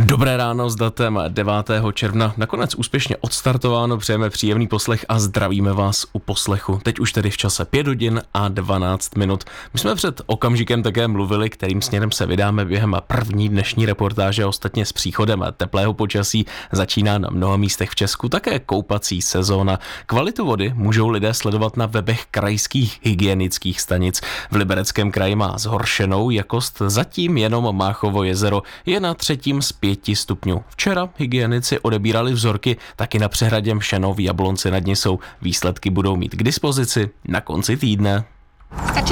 Dobré ráno s datem 9. června. Nakonec úspěšně odstartováno, přejeme příjemný poslech a zdravíme vás u poslechu. Teď už tedy v čase 5 hodin a 12 minut. My jsme před okamžikem také mluvili, kterým směrem se vydáme během první dnešní reportáže. Ostatně s příchodem teplého počasí začíná na mnoha místech v Česku také koupací sezóna. Kvalitu vody můžou lidé sledovat na webech krajských hygienických stanic. V Libereckém kraji má zhoršenou jakost zatím jenom Máchovo jezero, je na 3. z 5 stupňů. Včera hygienici odebírali vzorky taky na přehradě Mšenov v Jablonci nad Nisou. Výsledky budou mít k dispozici na konci týdne.